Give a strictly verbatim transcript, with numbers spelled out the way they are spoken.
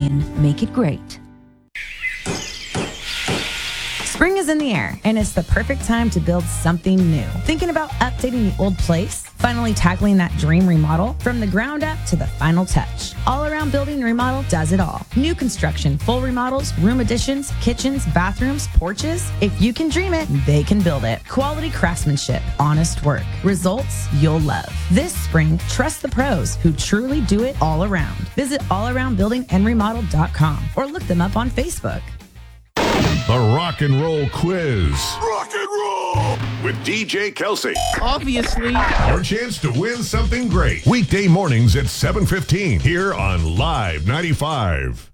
Volkswagen. Make it great. Spring is in the air, and it's the perfect time to build something new. Thinking about updating the old place? Finally tackling that dream remodel? From the ground up to the final touch. All Around Building Remodel does it all. New construction, full remodels, room additions, kitchens, bathrooms, porches. If you can dream it, they can build it. Quality craftsmanship, honest work. Results you'll love. This spring, trust the pros who truly do it all around. Visit all around building and remodel dot com or look them up on Facebook. The Rock and Roll Quiz. Rock and roll with D J Kelsey. Obviously. Your chance to win something great. Weekday mornings at seven fifteen here on Live ninety-five.